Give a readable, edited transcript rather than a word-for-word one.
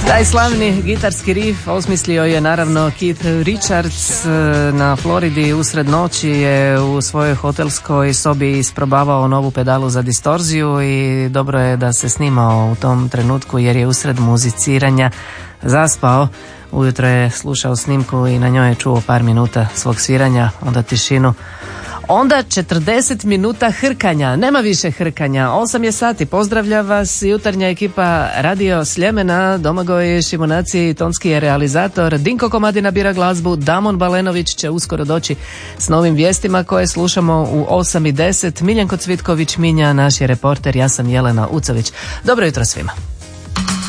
Taj slavni gitarski riff osmislio je naravno Keith Richards. Na Floridi usred noći je u svojoj hotelskoj sobi isprobavao novu pedalu za distorziju i dobro je da se snimao u tom trenutku jer je usred muziciranja zaspao. Ujutro je slušao snimku i na njoj je čuo par minuta svog sviranja, onda tišinu. Onda 40 minuta hrkanja, nema više hrkanja, 8 je sati, pozdravlja vas jutarnja ekipa Radio Sljemena, Domagoj Šimunaci, tonski je realizator, Dinko Komadina bira glazbu, Damon Balenović će uskoro doći s novim vijestima koje slušamo u 8:10, Miljenko Cvitković Minja, naš je reporter, ja sam Jelena Ucović. Dobro jutro svima.